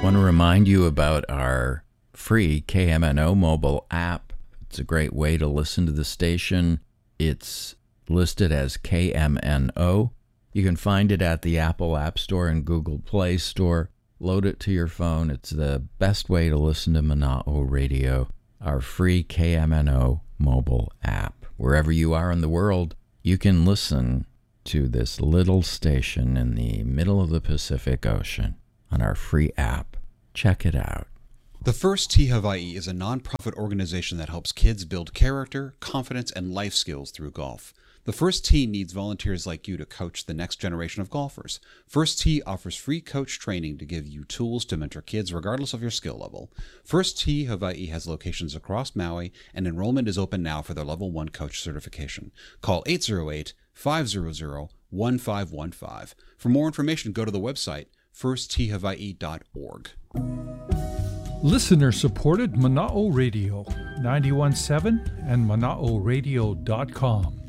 Want to remind you about our free KMNO mobile app. It's a great way to listen to the station. It's listed as KMNO. You can find it at the Apple App Store and Google Play Store. Load it to your phone. It's the best way to listen to Mana'o Radio, our free KMNO mobile app. Wherever you are in the world, you can listen to this little station in the middle of the Pacific Ocean on our free app. Check it out. The First Tee Hawaii is a nonprofit organization that helps kids build character, confidence, and life skills through golf. The First Tee needs volunteers like you to coach the next generation of golfers. First Tee offers free coach training to give you tools to mentor kids regardless of your skill level. First Tee Hawaii has locations across Maui, and enrollment is open now for their Level 1 coach certification. Call 808-500-1515. For more information, go to the website firstteehawaii.org. Listener-supported Mana'o Radio, 91.7 and Mana'oRadio.com.